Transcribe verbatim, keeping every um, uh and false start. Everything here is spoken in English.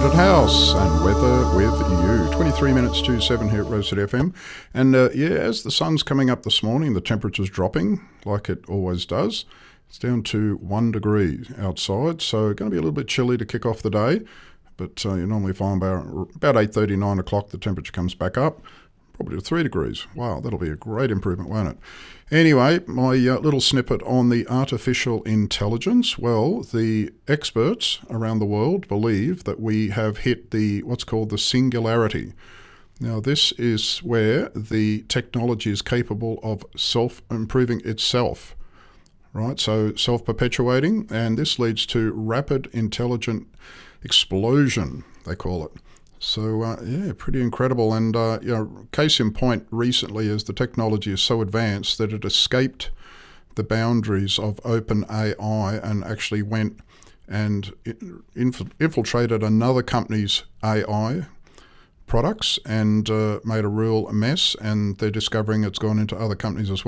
Flooded House and Weather with You. twenty-three minutes to seven here at Rose City F M. And uh, yeah, as the sun's coming up this morning, the temperature's dropping like it always does. It's down to one degree outside, so going to be a little bit chilly to kick off the day. But uh, you normally find about, about eight thirty, nine o'clock, the temperature comes back up. Probably to three degrees. Wow, that'll be a great improvement, won't it? Anyway, my uh, little snippet on the artificial intelligence. Well, the experts around the world believe that we have hit the what's called the singularity. Now, this is where the technology is capable of self-improving itself, right? So self-perpetuating, and this leads to rapid intelligent explosion, they call it. So, uh, yeah, pretty incredible. And, uh, you know, case in point recently is the technology is so advanced that it escaped the boundaries of OpenAI and actually went and inf- infiltrated another company's A I products and uh, made a real mess. And they're discovering it's gone into other companies as well.